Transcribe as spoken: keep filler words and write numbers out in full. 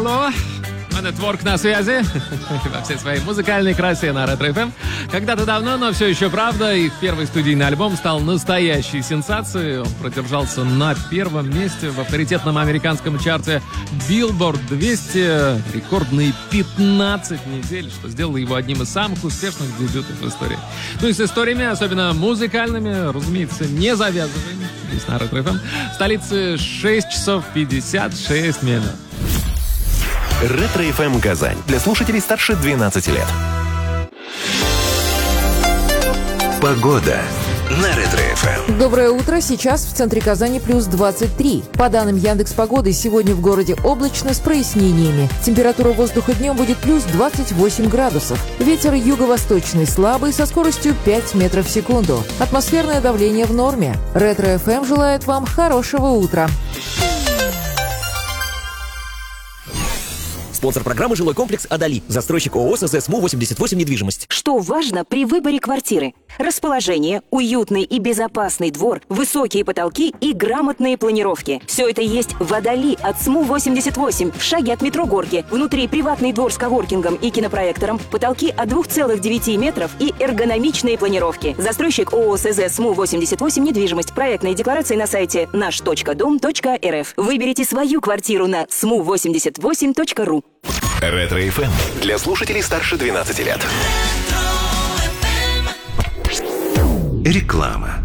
алло. Нетворк на связи во всей своей музыкальной красе на Ретро эф эм. Когда-то давно, но все еще правда, их первый студийный альбом стал настоящей сенсацией. Он продержался на первом месте в авторитетном американском чарте Billboard двести рекордные пятнадцать недель, что сделало его одним из самых успешных дебютов в истории. Ну и с историями, особенно музыкальными, разумеется, не завязываем. Здесь на Ретро эф эм. В столице шесть часов пятьдесят шесть минут. Ретро эф эм Казань. Для слушателей старше двенадцати лет. Погода на Ретро эф эм. Доброе утро. Сейчас в центре Казани плюс двадцать три. По данным Яндекс.Погоды, сегодня в городе облачно с прояснениями. Температура воздуха днем будет плюс двадцать восемь градусов. Ветер юго-восточный слабый со скоростью пять метров в секунду. Атмосферное давление в норме. Ретро эф эм желает вам хорошего утра. Спонсор программы «Жилой комплекс Адали». Застройщик ООО СС СМУ восемьдесят восемь недвижимость. Что важно при выборе квартиры? Расположение, уютный и безопасный двор, высокие потолки и грамотные планировки. Все это есть в Адали от СМУ восемьдесят восемь, в шаге от метро Горки. Внутри приватный двор с коворкингом и кинопроектором, потолки от двух целых девяти метров и эргономичные планировки. Застройщик ООО СС СМУ восемьдесят восемь недвижимость. Проектные декларации на сайте наш точка дом точка эр эф. Выберите свою квартиру на сму восемьдесят восемь точка ру. Ретро эф эм для слушателей старше двенадцати лет. Реклама.